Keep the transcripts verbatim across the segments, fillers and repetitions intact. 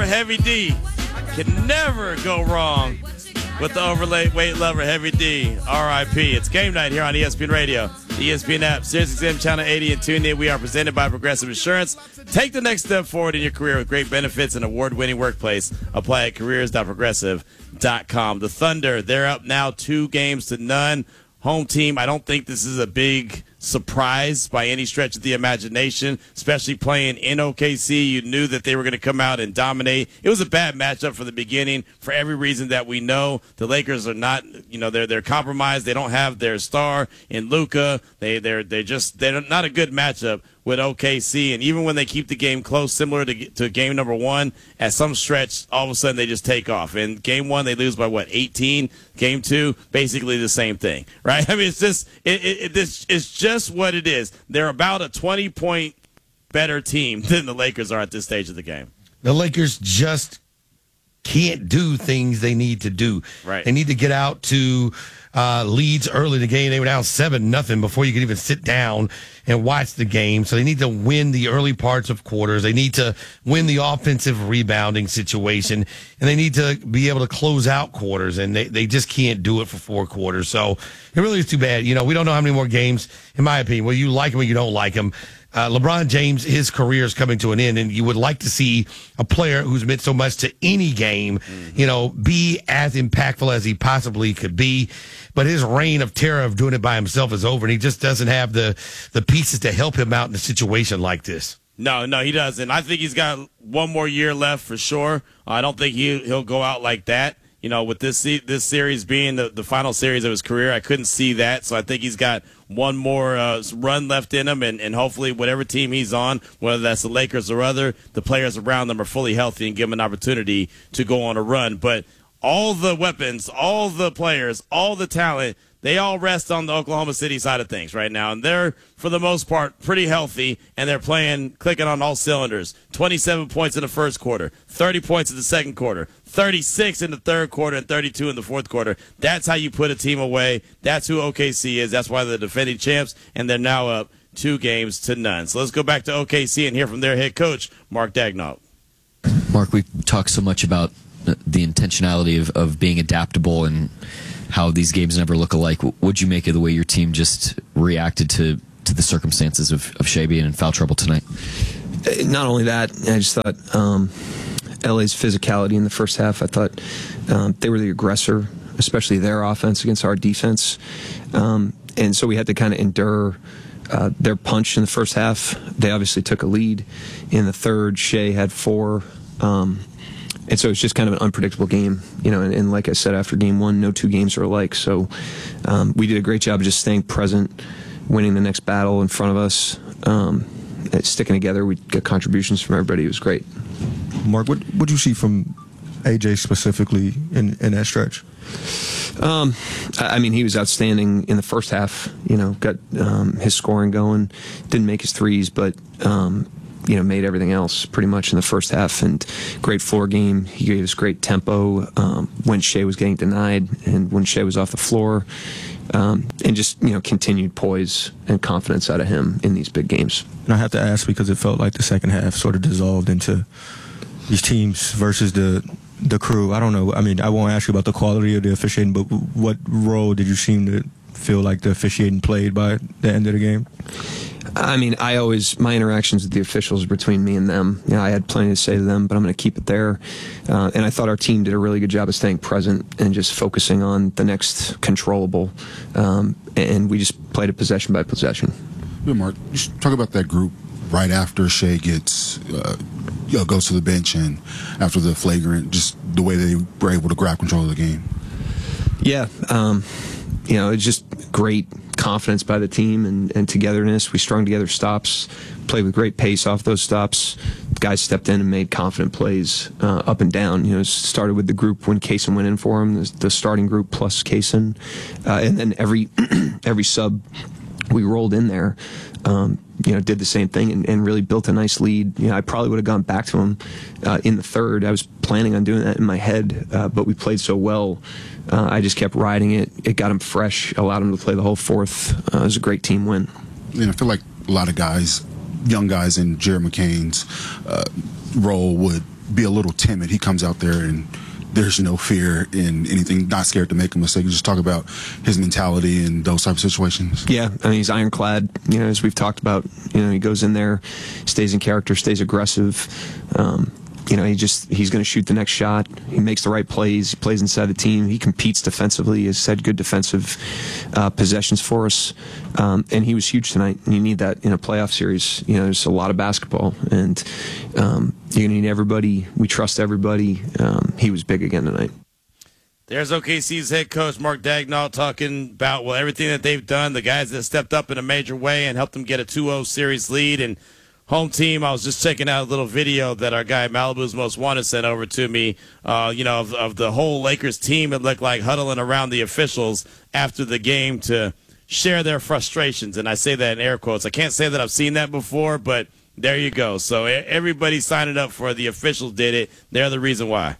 lover Heavy D. Can never go wrong with the overweight lover Heavy D. R I P It's game night here on E S P N Radio, the E S P N app, SiriusXM Channel eighty, and TuneIn. We are presented by Progressive Insurance. Take the next step forward in your career with great benefits and award-winning workplace. Apply at careers dot progressive dot com. The Thunder, they're up now two games to none. Home team, I don't think this is a big surprise by any stretch of the imagination, especially playing in O K C. You knew that they were going to come out and dominate. It was a bad matchup from the beginning for every reason that we know. The Lakers are not, you know, they're they're compromised. They don't have their star in Luka. They they're they just they're not a good matchup with O K C. And even when they keep the game close, similar to to game number one, at some stretch, all of a sudden they just take off. In game one, they lose by what, eighteen? Game two, basically the same thing, right? I mean, it's just it, it, it this it's just what it is. They're about a twenty point better team than the Lakers are at this stage of the game. The Lakers just can't do things they need to do. Right. They need to get out to uh, leads early in the game. They were down seven nothing before you could even sit down and watch the game. So they need to win the early parts of quarters. They need to win the offensive rebounding situation, and they need to be able to close out quarters. And they, they just can't do it for four quarters. So it really is too bad. You know, we don't know how many more games, in my opinion. Well, you like them or you don't like them. Uh, LeBron James, his career is coming to an end, and you would like to see a player who's meant so much to any game, mm-hmm. you know, be as impactful as he possibly could be. But his reign of terror of doing it by himself is over, and he just doesn't have the, the pieces to help him out in a situation like this. No, no, he doesn't. I think he's got one more year left for sure. I don't think he, he'll go out like that. You know, with this this series being the, the final series of his career, I couldn't see that. So I think he's got one more uh, run left in him, and, and hopefully whatever team he's on, whether that's the Lakers or other, the players around them are fully healthy and give him an opportunity to go on a run. But all the weapons, all the players, all the talent, they all rest on the Oklahoma City side of things right now. And they're, for the most part, pretty healthy, and they're playing, clicking on all cylinders. twenty-seven points in the first quarter, thirty points in the second quarter, thirty-six in the third quarter, and thirty-two in the fourth quarter. That's how you put a team away. That's who O K C is. That's why they're defending champs, and they're now up two games to none. So let's go back to O K C and hear from their head coach, Mark Daigneault. Mark, we talk so much about the intentionality of, of being adaptable and how these games never look alike. What'd you make of the way your team just reacted to, to the circumstances of, of Shea being in foul trouble tonight? Not only that, I just thought um, L A's physicality in the first half, I thought um, they were the aggressor, especially their offense against our defense. Um, and so we had to kind of endure uh, their punch in the first half. They obviously took a lead. In the third, Shea had four. Um, And so it's just kind of an unpredictable game, you know. And, and like I said, after game one, no two games are alike. So um, we did a great job of just staying present, winning the next battle in front of us, um, sticking together. We got contributions from everybody. It was great. Mark, what what you see from A J specifically in, in that stretch? Um, I mean, he was outstanding in the first half. You know, got um, his scoring going. Didn't make his threes, but. Um, you know, made everything else pretty much in the first half, and great floor game. He gave us great tempo um, when Shea was getting denied and when Shea was off the floor, um, and just, you know, continued poise and confidence out of him in these big games. And I have to ask because it felt like the second half sort of dissolved into these teams versus the the crew. I don't know. I mean, I won't ask you about the quality of the officiating, but what role did you seem to feel like the officiating played by the end of the game? I mean, I always, my interactions with the officials are between me and them. You know, I had plenty to say to them, but I'm going to keep it there. Uh, and I thought our team did a really good job of staying present and just focusing on the next controllable. Um, and we just played it possession by possession. Yeah, Mark, just talk about that group right after Shea gets, uh, you know, goes to the bench and after the flagrant, just the way they were able to grab control of the game. Yeah, um, you know, it's just great confidence by the team and, and togetherness. We strung together stops, played with great pace off those stops. Guys stepped in and made confident plays uh, up and down. You know, started with the group when Kaysen went in for him, the, the starting group plus Kaysen, uh, and then every every sub we rolled in there, um, you know, did the same thing and, and really built a nice lead. You know, I probably would have gone back to him uh, in the third. I was planning on doing that in my head, uh, but we played so well. Uh, I just kept riding it. It got him fresh, allowed him to play the whole fourth. Uh, it was a great team win. And I feel like a lot of guys, young guys in Jared McCain's uh, role would be a little timid. He comes out there and there's no fear in anything, not scared to make a mistake. Just talk about his mentality in those type of situations. Yeah, I mean, he's ironclad, you know, as we've talked about. You know, he goes in there, stays in character, stays aggressive. Um, you know, he just, he's going to shoot the next shot. He makes the right plays. He plays inside the team. He competes defensively. He has had good defensive uh, possessions for us. Um, and he was huge tonight. And you need that in a playoff series. You know, there's a lot of basketball. And um, you're going to need everybody. We trust everybody. Um, he was big again tonight. There's O K C's head coach, Mark Daigneault, talking about, well, everything that they've done, the guys that stepped up in a major way and helped them get a two oh series lead. And home team, I was just checking out a little video that our guy Malibu's Most Wanted sent over to me, uh, you know, of, of the whole Lakers team. It looked like huddling around the officials after the game to share their frustrations. And I say that in air quotes. I can't say that I've seen that before, but there you go. So everybody signing up for the officials did it. They're the reason why.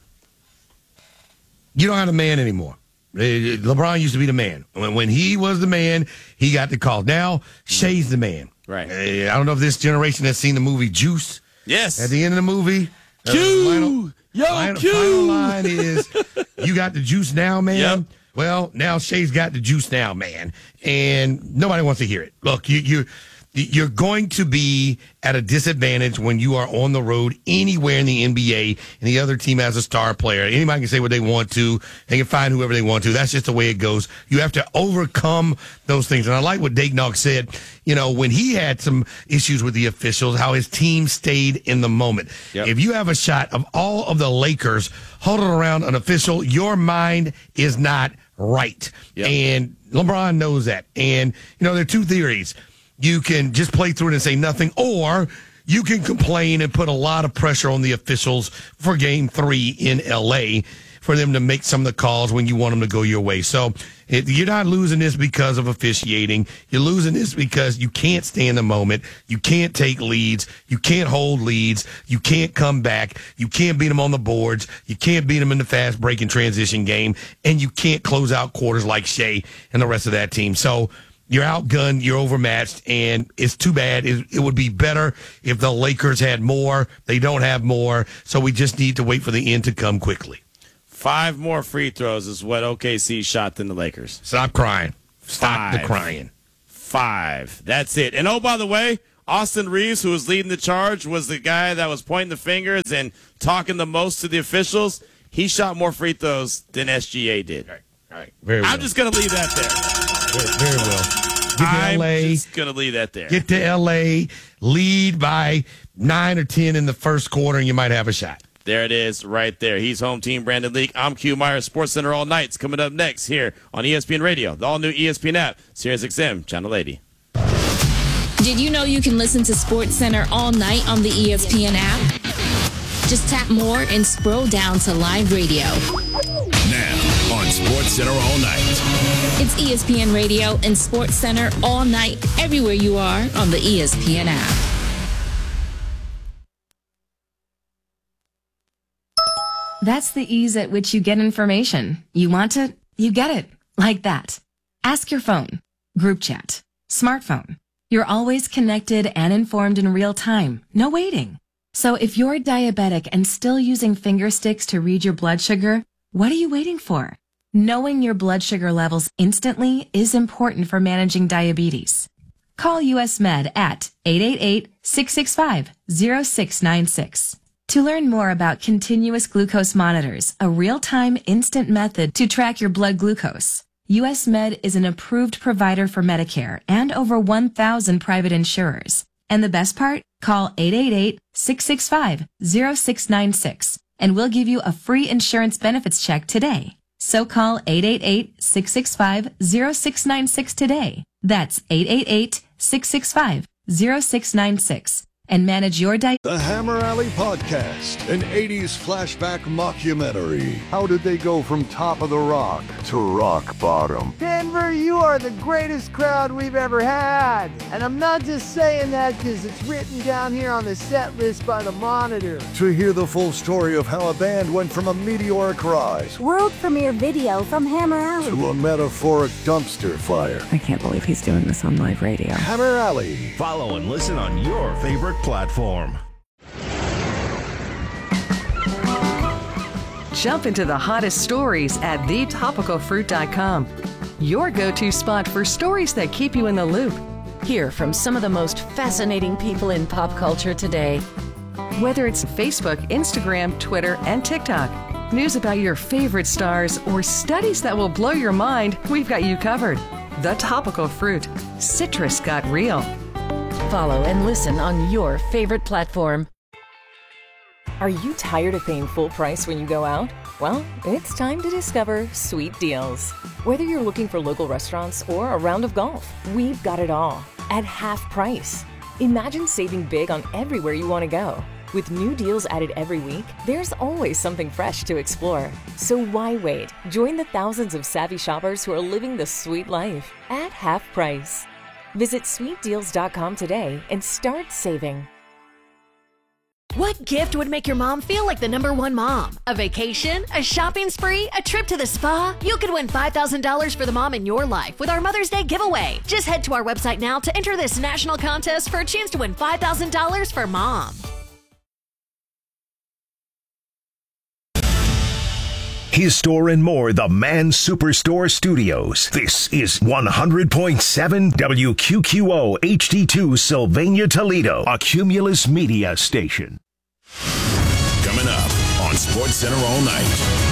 You don't have a man anymore. LeBron used to be the man. When, when he was the man, he got the call. Now, Shea's the man. Right. Uh, I don't know if this generation has seen the movie Juice. Yes. At the end of the movie, Q! Uh, final, Yo, final, Q! final line is, you got the juice now, man. Yep. Well, now Shea's got the juice now, man. And nobody wants to hear it. Look, you, you, you're going to be at a disadvantage when you are on the road anywhere in the N B A and the other team has a star player. Anybody can say what they want to. They can find whoever they want to. That's just the way it goes. You have to overcome those things. And I like what Daigneault said, you know, when he had some issues with the officials, how his team stayed in the moment. Yep. If you have a shot of all of the Lakers huddled around an official, your mind is not right. Yep. And LeBron knows that. And, you know, there are two theories. You can just play through it and say nothing, or you can complain and put a lot of pressure on the officials for game three in L A for them to make some of the calls when you want them to go your way. So it, you're not losing this because of officiating. You're losing this because you can't stay in the moment. You can't take leads. You can't hold leads. You can't come back. You can't beat them on the boards. You can't beat them in the fast break and transition game. And you can't close out quarters like Shea and the rest of that team. So you're outgunned, you're overmatched, and it's too bad. It, it would be better if the Lakers had more. They don't have more, so we just need to wait for the end to come quickly. Five more free throws is what O K C shot than the Lakers. Stop crying. Stop Five. the crying. Five. That's it. And, oh, by the way, Austin Reeves, who was leading the charge, was the guy that was pointing the fingers and talking the most to the officials. He shot more free throws than S G A did. All right. All right. Very well. I'm just going to leave that there. Very, very well. Get to I'm L A. just going to leave that there. Get to L A, lead by nine or ten in the first quarter, and you might have a shot. There it is right there. He's home team Brandon Leak. I'm Q Myers. Sports Center all nights coming up next here on E S P N Radio, the all-new E S P N app, Sirius X M, Channel eighty. Did you know you can listen to Sports Center all night on the E S P N app? Just tap more and scroll down to live radio. Now on Sports Center all night. It's E S P N Radio and Sports Center all night, everywhere you are on the E S P N app. That's the ease at which you get information. You want it, you get it. Like that. Ask your phone. Group chat. Smartphone. You're always connected and informed in real time. No waiting. So if you're diabetic and still using finger sticks to read your blood sugar, what are you waiting for? Knowing your blood sugar levels instantly is important for managing diabetes. Call U S Med at eight eight eight, six six five, zero six nine six. To learn more about continuous glucose monitors, a real-time instant method to track your blood glucose, U S Med is an approved provider for Medicare and over one thousand private insurers. And the best part? Call eight eight eight, six six five, zero six nine six and we'll give you a free insurance benefits check today. So call eight eight eight, six six five, zero six nine six today. That's eight eight eight, six six five, zero six nine six. And manage your diet. The Hammer Alley Podcast, an eighties flashback mockumentary. How did they go from top of the rock to rock bottom? Denver, you are the greatest crowd we've ever had. And I'm not just saying that because it's written down here on the set list by the Monitor. To hear the full story of how a band went from a meteoric rise, world premiere video from Hammer Alley, to a metaphoric dumpster fire. I can't believe he's doing this on live radio. Hammer Alley. Follow and listen on your favorite platform. Jump into the hottest stories at the topical fruit dot com. Your go-to spot for stories that keep you in the loop. Hear from some of the most fascinating people in pop culture today. Whether it's Facebook, Instagram, Twitter, and TikTok, news about your favorite stars, or studies that will blow your mind, we've got you covered. The Topical Fruit. Citrus got real. Follow and listen on your favorite platform. Are you tired of paying full price when you go out? Well, it's time to discover Sweet Deals. Whether you're looking for local restaurants or a round of golf, we've got it all at half price. Imagine saving big on everywhere you want to go. With new deals added every week, there's always something fresh to explore. So why wait? Join the thousands of savvy shoppers who are living the sweet life at half price. Visit sweet deals dot com today and start saving. What gift would make your mom feel like the number one mom? A vacation? A shopping spree? A trip to the spa? You could win five thousand dollars for the mom in your life with our Mother's Day giveaway. Just head to our website now to enter this national contest for a chance to win five thousand dollars for mom. His Store and More, the Man Superstore Studios. This is one hundred point seven W Q Q O H D two Sylvania, Toledo, a Cumulus Media station. Coming up on SportsCenter all night.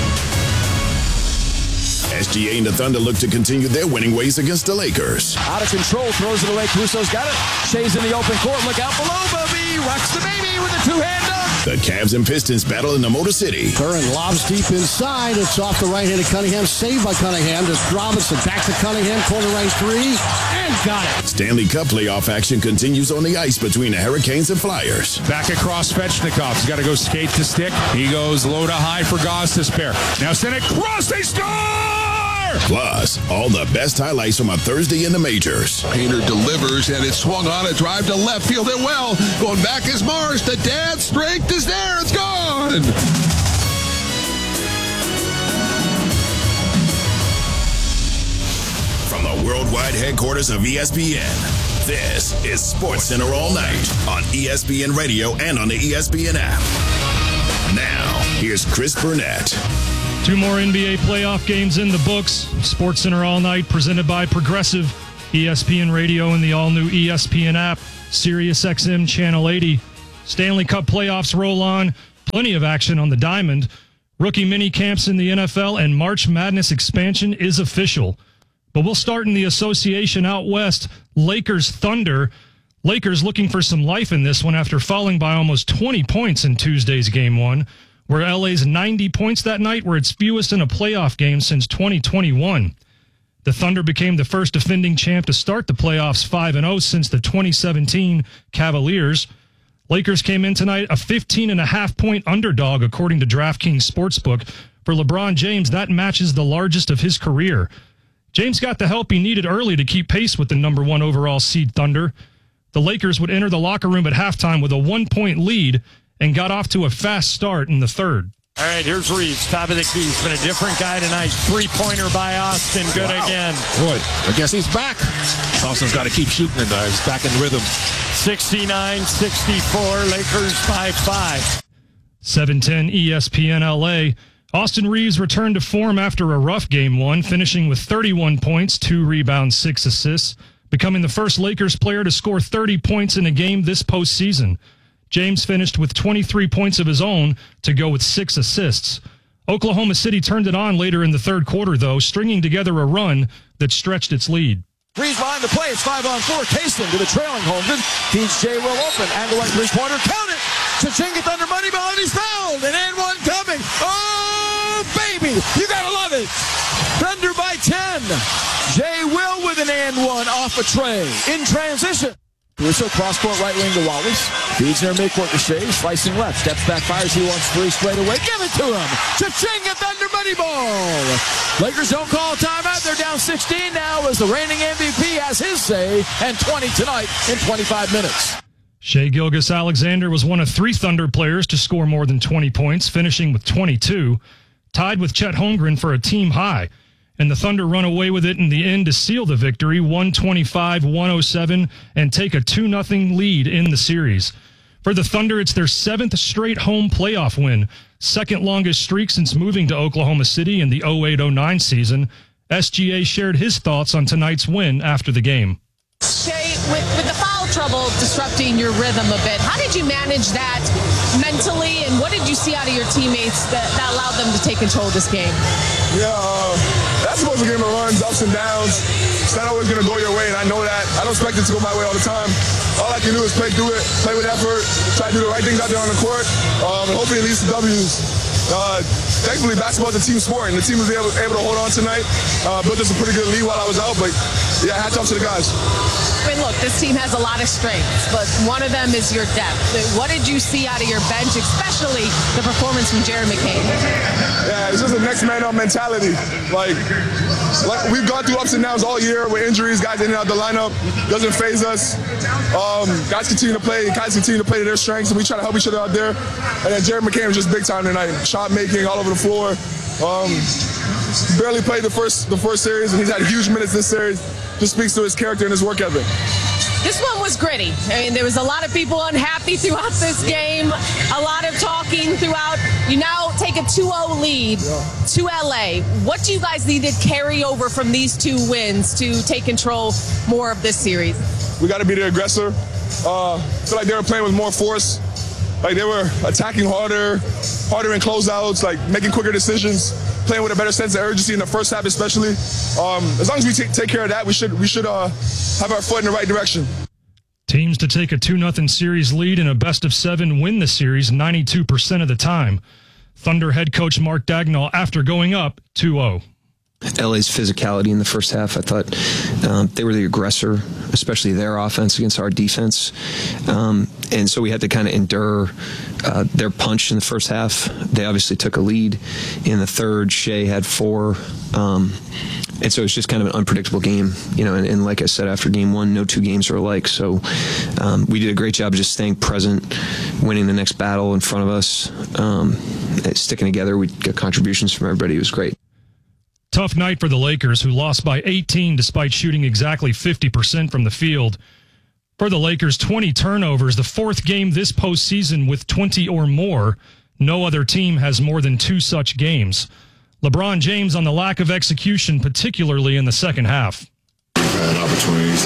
S G A and the Thunder look to continue their winning ways against the Lakers. Out of control, throws it away. Crusoe's got it. Shea's in the open court. Look out below, Bobby. Rocks the baby with a two-hand dunk. The Cavs and Pistons battle in the Motor City. Curran lobs deep inside. It's off the right hand of Cunningham. Saved by Cunningham. Just Robinson back to Cunningham. Corner range three. And got it. Stanley Cup playoff action continues on the ice between the Hurricanes and Flyers. Back across Svechnikov. He's got to go skate to stick. He goes low to high for Goss to spare. Now send it cross. They score! Plus, all the best highlights from a Thursday in the majors. Painter delivers, and it's swung on a drive to left field and well. Going back is Mars. The dad's strength is there. It's gone. From the worldwide headquarters of E S P N, this is SportsCenter all night on E S P N Radio and on the E S P N app. Now, here's Chris Burnett. Two more N B A playoff games in the books. SportsCenter all night, presented by Progressive, E S P N Radio, and the all-new E S P N app, Sirius X M Channel eighty. Stanley Cup playoffs roll on. Plenty of action on the Diamond. Rookie mini camps in the N F L, and March Madness expansion is official. But we'll start in the association out west. Lakers Thunder. Lakers looking for some life in this one after falling by almost twenty points in Tuesday's game one. Where L A's ninety points that night were its fewest in a playoff game since twenty twenty-one. The Thunder became the first defending champ to start the playoffs five and oh since the twenty seventeen Cavaliers. Lakers came in tonight a fifteen and a half point underdog, according to DraftKings Sportsbook. For LeBron James, that matches the largest of his career. James got the help he needed early to keep pace with the number one overall seed Thunder. The Lakers would enter the locker room at halftime with a one-point lead and got off to a fast start in the third. All right, here's Reeves, top of the key. He's been a different guy tonight. Three-pointer by Austin. Good wow. again. Boy, I guess he's back. Austin's got to keep shooting it, though. He's back in rhythm. sixty-nine sixty-four, Lakers by five. seven ten E S P N L A. Austin Reeves returned to form after a rough game one, finishing with thirty-one points, two rebounds, six assists, becoming the first Lakers player to score thirty points in a game this postseason. James finished with twenty-three points of his own to go with six assists. Oklahoma City turned it on later in the third quarter, though, stringing together a run that stretched its lead. Reeves behind the play. It's five on four. Caston to the trailing Holmgren. Feeds Jay Will open. And the right three-pointer. Count it. Chachinga Thunder money behind. He's fouled. And and one coming. Oh, baby. You got to love it. Thunder by ten. Jay Will with an and one off a tray. In transition. Caruso cross-court right wing to Wallace. Feeds near midcourt to Shea. Slicing left. Steps back. Fires. He wants three straight away. Give it to him. Chachinga Thunder money ball. Lakers don't call timeout. They're down sixteen now as the reigning M V P has his say. And twenty tonight in twenty-five minutes. Shai Gilgeous-Alexander was one of three Thunder players to score more than twenty points, finishing with twenty-two. Tied with Chet Holmgren for a team high. And the Thunder run away with it in the end to seal the victory, one twenty-five one oh seven, and take a two nothing lead in the series. For the Thunder, it's their seventh straight home playoff win. second longest streak since moving to Oklahoma City in the oh eight oh nine season. S G A shared his thoughts on tonight's win after the game. Shai, with, with the foul trouble disrupting your rhythm a bit, how did you manage that mentally, and what did you see out of your teammates that, that allowed them to take control of this game? Yeah, uh, that's supposed to give them runs, ups and downs. It's not always going to go your way, and I know that. I don't expect it to go my way all the time. All I can do is play through it, play with effort, try to do the right things out there on the court, um, and hopefully it leads to W's. Uh, thankfully, basketball is a team sport, and the team was able, able to hold on tonight. Uh, built us a pretty good lead while I was out, but yeah, hats off to the guys. I mean, look, this team has a lot of strengths, but one of them is your depth. What did you see out of your bench, especially the performance from Jared McCain? Yeah, it's just a next man up mentality. Like, like we've gone through ups and downs all year with injuries, guys in and out the lineup. Doesn't faze us. Um, guys continue to play, guys continue to play to their strengths, and we try to help each other out there. And then Jared McCain was just big time tonight. Shot making all over the floor. Um, barely played the first the first series, and he's had huge minutes this series. Just speaks to his character and his work ethic. This one was gritty. I mean, there was a lot of people unhappy throughout this game, a lot of talking throughout. You now take a two oh lead to L A. What do you guys need to carry over from these two wins to take control more of this series? We got to be the aggressor. Uh, I feel like they were playing with more force. Like they were attacking harder, harder in closeouts, like making quicker decisions, playing with a better sense of urgency in the first half, especially. Um, as long as we t- take care of that, we should we should uh, have our foot in the right direction. Teams to take a two nothing series lead in a best of seven win the series ninety-two percent of the time. Thunder head coach Mark Dagnall after going up two oh. L A's physicality in the first half, I thought um, they were the aggressor, especially their offense against our defense. Um, and so we had to kind of endure uh, their punch in the first half. They obviously took a lead in the third. Shai had four. Um, and so it's just kind of an unpredictable game, you know, and, and like I said, after game one, no two games are alike. So um, we did a great job of just staying present, winning the next battle in front of us, um, sticking together. We got contributions from everybody. It was great. Tough night for the Lakers, who lost by eighteen despite shooting exactly fifty percent from the field. For the Lakers, twenty turnovers, the fourth game this postseason with twenty or more. No other team has more than two such games. LeBron James on the lack of execution, particularly in the second half. We've had opportunities.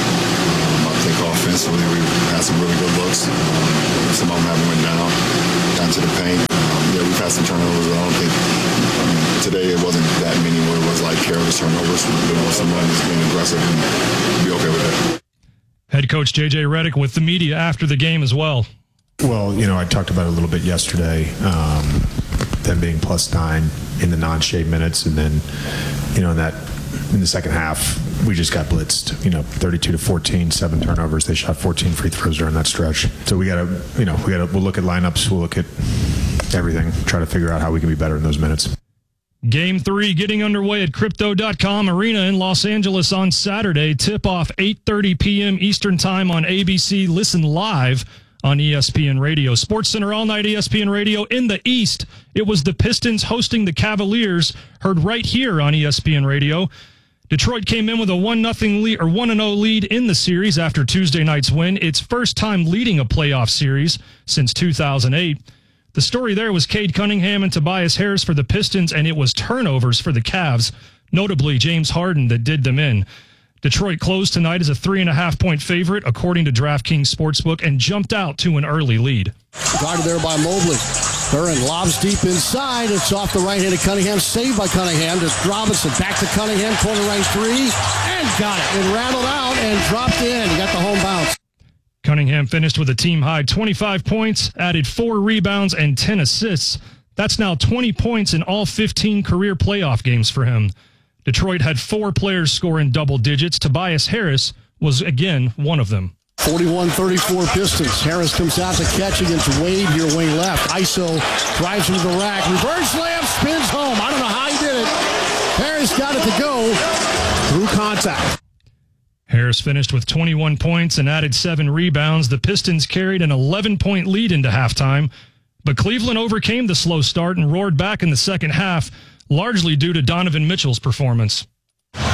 Um, I think offensively we had some really good looks. Um, some of them haven't went down, down to the paint. Um, yeah, we've had some turnovers. I don't think I mean, today it wasn't that many where it was like careless turnovers. You know, someone is being aggressive and be okay with that. Head coach J J Redick with the media after the game as well. Well, you know, I talked about it a little bit yesterday, um, them being plus nine in the non-Shai minutes, and then, you know, in that in the second half, we just got blitzed. You know, thirty-two to fourteen, seven turnovers. They shot fourteen free throws during that stretch. So we got to, you know, we got to. We'll look at lineups. We'll look at everything. Try to figure out how we can be better in those minutes. Game three getting underway at Crypto dot com Arena in Los Angeles on Saturday. Tip-off eight thirty p.m. Eastern Time on A B C. Listen live on E S P N Radio. SportsCenter All Night E S P N Radio. In the East, it was the Pistons hosting the Cavaliers, heard right here on E S P N Radio. Detroit came in with a one nothing lead or one oh lead in the series after Tuesday night's win. Its first time leading a playoff series since two thousand eight. The story there was Cade Cunningham and Tobias Harris for the Pistons, and it was turnovers for the Cavs, notably James Harden, that did them in. Detroit closed tonight as a three and a half point favorite, according to DraftKings Sportsbook, and jumped out to an early lead. Guarded there by Mobley. Curran lobs deep inside. It's off the right hand of Cunningham. Saved by Cunningham. Just Robinson back to Cunningham. Corner range three. And got it. It rattled out and dropped in. He got the home bounce. Cunningham finished with a team-high twenty-five points, added four rebounds and ten assists. That's now twenty points in all fifteen career playoff games for him. Detroit had four players score in double digits. Tobias Harris was, again, one of them. forty-one thirty-four Pistons. Harris comes out to catch against Wade here, wing left. I S O drives into the rack. Reverse layup, spins home. I don't know how he did it. Harris got it to go through contact. Harris finished with twenty-one points and added seven rebounds. The Pistons carried an eleven point lead into halftime, but Cleveland overcame the slow start and roared back in the second half, largely due to Donovan Mitchell's performance.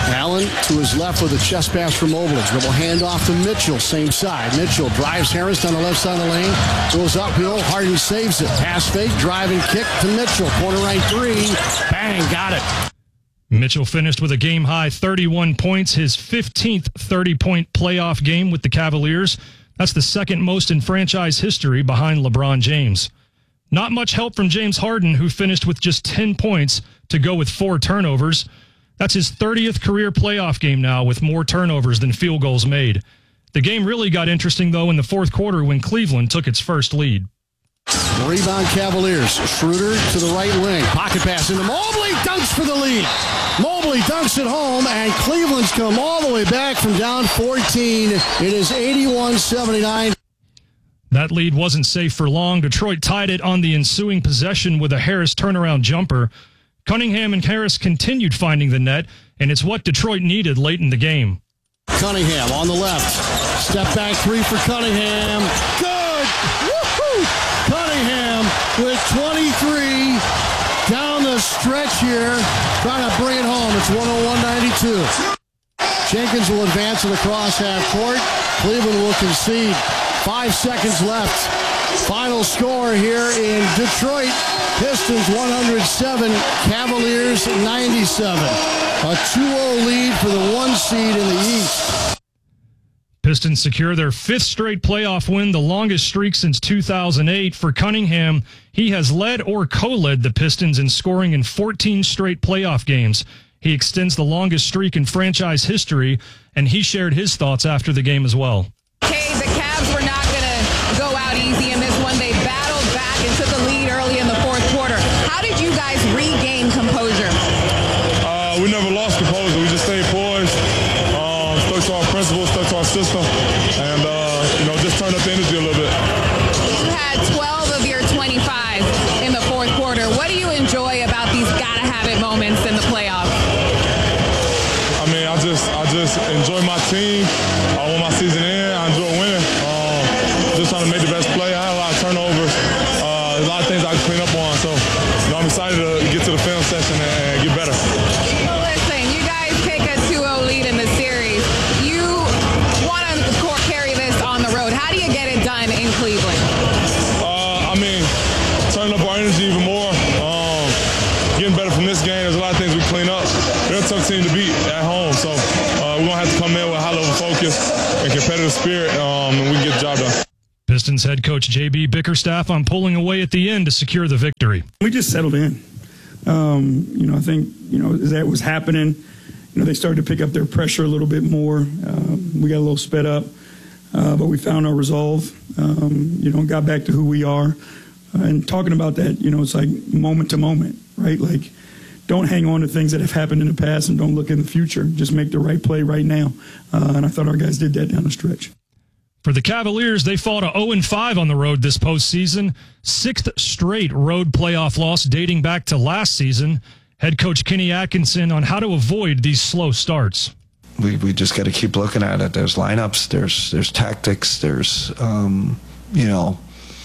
Allen to his left with a chest pass from Mobley. Dribble handoff to Mitchell, same side. Mitchell drives Harris down the left side of the lane. Goes uphill. Harden saves it. Pass fake, drive and kick to Mitchell. Corner right three. Bang, got it. Mitchell finished with a game-high thirty-one points, his fifteenth thirty-point playoff game with the Cavaliers. That's the second most in franchise history behind LeBron James. Not much help from James Harden, who finished with just ten points to go with four turnovers. That's his thirtieth career playoff game now with more turnovers than field goals made. The game really got interesting, though, in the fourth quarter when Cleveland took its first lead. Rebound Cavaliers. Schroeder to the right wing. Pocket pass into Mobley. Dunks for the lead. Mobley dunks it home, and Cleveland's come all the way back from down fourteen. It is eighty-one seventy-nine. That lead wasn't safe for long. Detroit tied it on the ensuing possession with a Harris turnaround jumper. Cunningham and Harris continued finding the net, and it's what Detroit needed late in the game. Cunningham on the left. Step back three for Cunningham. Good! Woo-hoo! Cunningham with twenty-three down the stretch here. Trying to bring it home. It's one oh one ninety-two. Jenkins will advance to the cross half court. Cleveland will concede. Five seconds left. Final score here in Detroit. Pistons one hundred seven, Cavaliers ninety-seven. A two oh lead for the one seed in the East. Pistons secure their fifth straight playoff win, the longest streak since two thousand eight. For Cunningham, he has led or co-led the Pistons in scoring in fourteen straight playoff games. He extends the longest streak in franchise history, and he shared his thoughts after the game as well. Okay, the Cavs were not going to go out easy in this one. They battled back and took a lead early in the fourth quarter. How did you guys regain composure? Uh, we never lost composure. We just stayed poised, um, stuck to our principles, stuck to our system, and uh, you know, just turned up the energy a little bit. You had twelve of your twenty-five in the fourth quarter. What do you enjoy about these gotta-have-it moments in the playoffs? I mean, I just, I just enjoy my team. I want my season in. I enjoy winning. Um, just trying to make the best play. I had a lot of turnovers. Uh, there's a lot of things I can clean up on. So, you know, I'm excited to get to the film session and, and get better. Well, listen, you guys take a two oh lead in the series. You want to carry this on the road. How do you get it done in Cleveland? Uh, I mean, turning up our energy even more. Um, getting better from this game. There's a lot of things we clean up. They're a tough team to beat at home. So uh, we're going to have to come in with a high-level focus and competitive spirit, um, and we can get the job done. Pistons head coach J B Bickerstaff on pulling away at the end to secure the victory. We just settled in. Um, you know, I think, you know, as that was happening, you know, they started to pick up their pressure a little bit more. Uh, we got a little sped up, uh, but we found our resolve, um, you know, got back to who we are. Uh, and talking about that, you know, it's like moment to moment, right? Like, don't hang on to things that have happened in the past and don't look in the future. Just make the right play right now. Uh, and I thought our guys did that down the stretch. For the Cavaliers, they fought a oh and five on the road this postseason. Sixth straight road playoff loss dating back to last season. Head coach Kenny Atkinson on how to avoid these slow starts. We we just got to keep looking at it. There's lineups, there's there's tactics, there's, um, you know,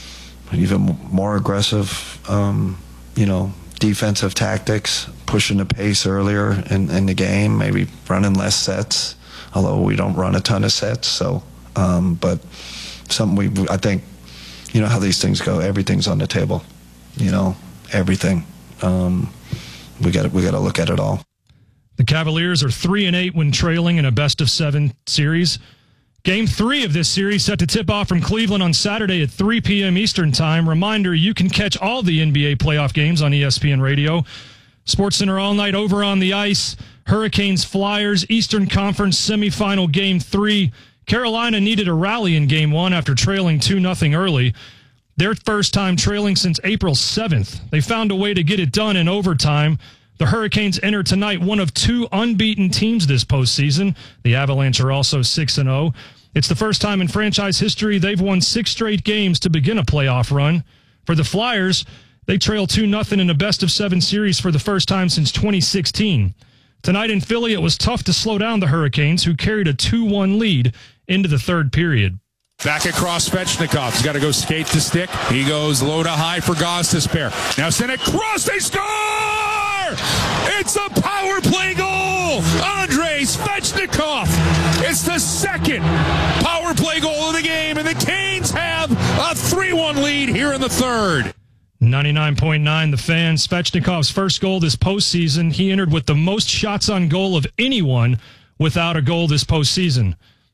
even more aggressive, um, you know, defensive tactics, pushing the pace earlier in, in the game, maybe running less sets, although we don't run a ton of sets. So, um, but something we, I think, you know how these things go. Everything's on the table, you know, everything. Um, we got we got to look at it all. The Cavaliers are three and eight when trailing in a best of seven series. Game three of this series set to tip off from Cleveland on Saturday at three p.m. Eastern Time. Reminder, you can catch all the N B A playoff games on E S P N Radio. SportsCenter all night over on the ice. Hurricanes, Flyers, Eastern Conference semifinal Game three. Carolina needed a rally in Game one after trailing two nothing early. Their first time trailing since April seventh. They found a way to get it done in overtime. The Hurricanes enter tonight one of two unbeaten teams this postseason. The Avalanche are also six and oh. It's the first time in franchise history they've won six straight games to begin a playoff run. For the Flyers, they trail two nothing in a best-of-seven series for the first time since twenty sixteen. Tonight in Philly, it was tough to slow down the Hurricanes, who carried a two one lead into the third period. Back across Svechnikov. He's got to go skate to stick. He goes low to high for Gostisbehere. Now send it cross. They score! It's a power play goal! Andre Svechnikov. It's the second power play goal of the game, and the Canes have a three one lead here in the third. ninety-nine point nine The Fan. Svechnikov's first goal this postseason. He entered with the most shots on goal of anyone without a goal this postseason.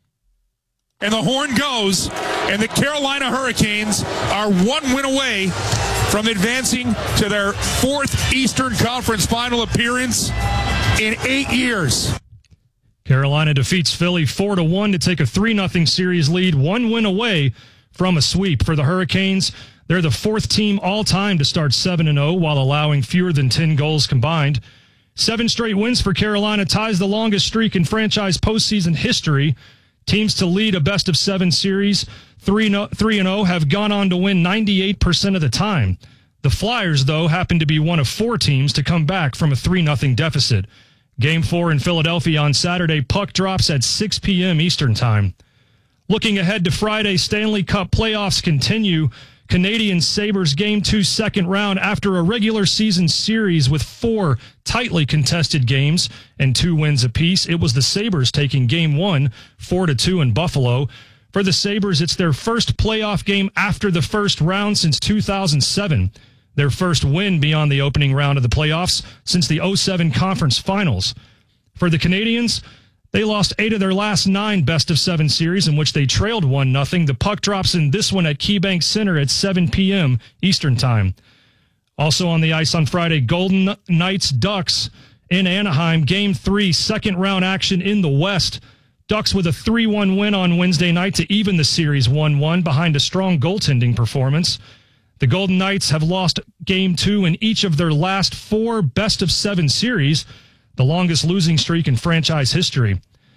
And the horn goes, and the Carolina Hurricanes are one win away from advancing to their fourth Eastern Conference final appearance in eight years. Carolina defeats Philly four to one to take a three nothing series lead, one win away from a sweep. For the Hurricanes, they're the fourth team all-time to start seven and oh while allowing fewer than ten goals combined. Seven straight wins for Carolina ties the longest streak in franchise postseason history. Teams to lead a best-of-seven series, three and oh, have gone on to win ninety-eight percent of the time. The Flyers, though, happen to be one of four teams to come back from a three nothing deficit. Game four in Philadelphia on Saturday, puck drops at six p.m. Eastern Time. Looking ahead to Friday, Stanley Cup playoffs continue. Canadian Sabres Game two second round after a regular season series with four tightly contested games and two wins apiece. It was the Sabres taking Game one, four to two in Buffalo. For the Sabres, it's their first playoff game after the first round since two thousand seven. Their first win beyond the opening round of the playoffs since the oh seven Conference Finals. For the Canadians, they lost eight of their last nine best-of-seven series in which they trailed one nothing. The puck drops in this one at KeyBank Center at seven p.m. Eastern Time. Also on the ice on Friday, Golden Knights Ducks in Anaheim. Game three, second-round action in the West. Ducks with a three one win on Wednesday night to even the series one one behind a strong goaltending performance. The Golden Knights have lost Game two in each of their last four best-of-seven series, the longest losing streak in franchise history.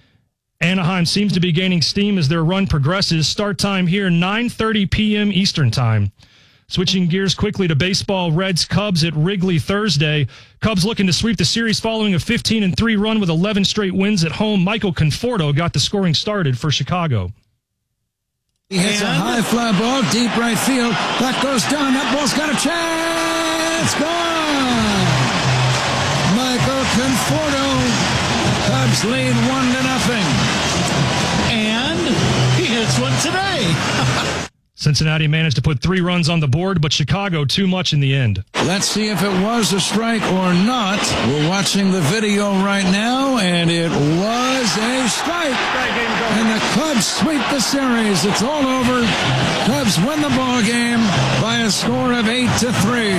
Anaheim seems to be gaining steam as their run progresses. Start time here, nine thirty p.m. Eastern Time. Switching gears quickly to baseball, Reds Cubs at Wrigley Thursday. Cubs looking to sweep the series following a fifteen and three run with eleven straight wins at home. Michael Conforto got the scoring started for Chicago. He hits a high fly ball, deep right field. That goes down. That ball's got a chance. Gone. Michael Conforto. Cubs lead one to nothing. And he hits one today. Cincinnati managed to put three runs on the board, but Chicago too much in the end. Let's see if it was a strike or not. We're watching the video right now, and it was a strike. And the Cubs sweep the series. It's all over. Cubs win the ball game by a score of eight to three.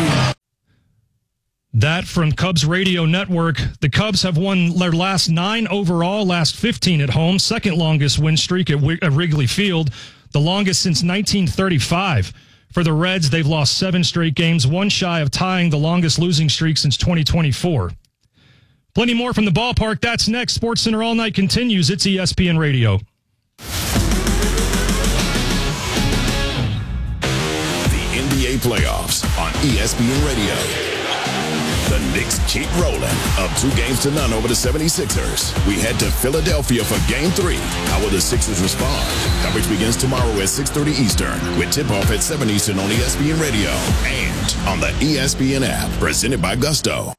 That from Cubs Radio Network. The Cubs have won their last nine overall, last fifteen at home, second longest win streak at Wrigley Field, the longest since nineteen thirty-five. For the Reds, they've lost seven straight games, one shy of tying the longest losing streak since twenty twenty-four. Plenty more from the ballpark. That's next. Sports Center All Night continues. It's E S P N Radio. The N B A playoffs on E S P N Radio. The Knicks keep rolling, up two games to none over the seventy-sixers. We head to Philadelphia for Game three. How will the Sixers respond? Coverage begins tomorrow at six thirty Eastern, with tip-off at seven Eastern on E S P N Radio and on the E S P N app, presented by Gusto.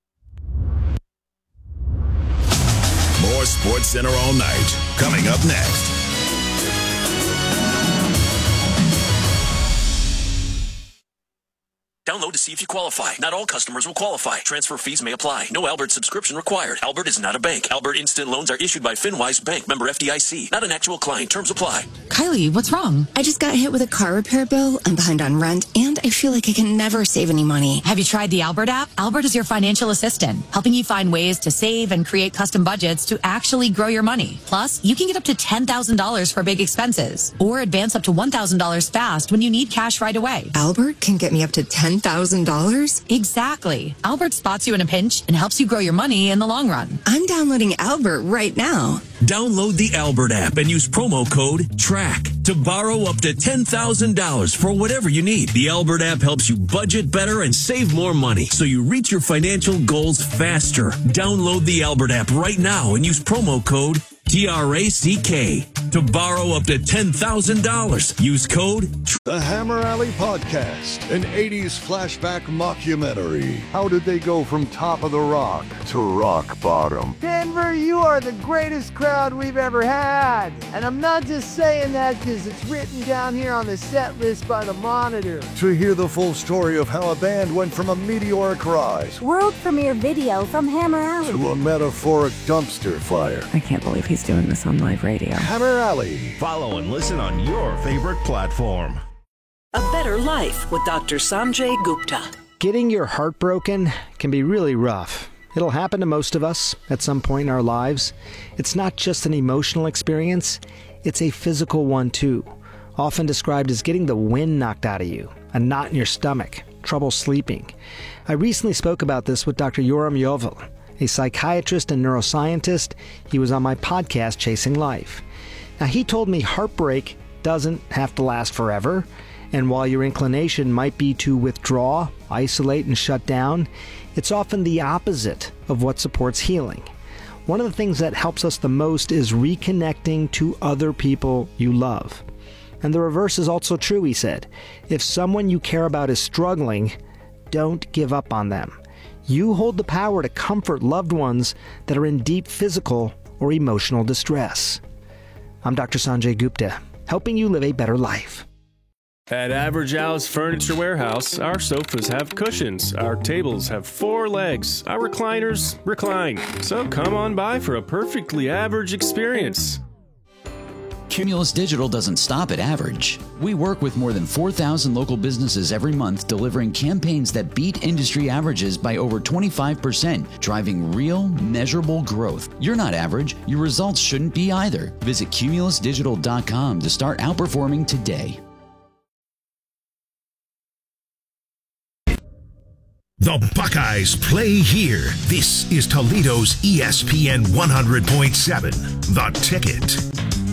More Sports Center All Night, coming up next. Download to see if you qualify. Not all customers will qualify. Transfer fees may apply. No Albert subscription required. Albert is not a bank. Albert Instant Loans are issued by FinWise Bank, member F D I C. Not an actual client. Terms apply. Kylie, what's wrong? I just got hit with a car repair bill. I'm behind on rent, and I feel like I can never save any money. Have you tried the Albert app? Albert is your financial assistant, helping you find ways to save and create custom budgets to actually grow your money. Plus, you can get up to ten thousand dollars for big expenses, or advance up to one thousand dollars fast when you need cash right away. Albert can get me up to ten thousand dollars? Exactly. Albert spots you in a pinch and helps you grow your money in the long run. I'm downloading Albert right now. Download the Albert app and use promo code TRACK to borrow up to ten thousand dollars for whatever you need. The Albert app helps you budget better and save more money so you reach your financial goals faster. Download the Albert app right now and use promo code T R A C K. to borrow up to ten thousand dollars. Use code The Hammer Alley Podcast, an eighties flashback mockumentary. How did they go from top of the rock to rock bottom? Denver, you are the greatest crowd we've ever had. And I'm not just saying that because it's written down here on the set list by the Monitor. To hear the full story of how a band went from a meteoric rise World premiere video from Hammer Alley to a metaphoric dumpster fire. I can't believe he's doing this on live radio. Hammer Alley. Follow and listen on your favorite platform. A Better Life with Doctor Sanjay Gupta. Getting your heart broken can be really rough. It'll happen to most of us at some point in our lives. It's not just an emotional experience, it's a physical one too. Often described as getting the wind knocked out of you, a knot in your stomach, trouble sleeping. I recently spoke about this with Doctor Yoram Yovel, a psychiatrist and neuroscientist. He was on my podcast, Chasing Life. Now, he told me heartbreak doesn't have to last forever, and while your inclination might be to withdraw, isolate, and shut down, it's often the opposite of what supports healing. One of the things that helps us the most is reconnecting to other people you love. And the reverse is also true, he said. If someone you care about is struggling, don't give up on them. You hold the power to comfort loved ones that are in deep physical or emotional distress. I'm Doctor Sanjay Gupta, helping you live a better life. At Average Al's Furniture Warehouse, our sofas have cushions, our tables have four legs, our recliners recline. So come on by for a perfectly average experience. Cumulus Digital doesn't stop at average. We work with more than four thousand local businesses every month, delivering campaigns that beat industry averages by over twenty-five percent, driving real, measurable growth. You're not average. Your results shouldn't be either. Visit Cumulus Digital dot com to start outperforming today. The Buckeyes play here. This is Toledo's E S P N one hundred point seven, The Ticket.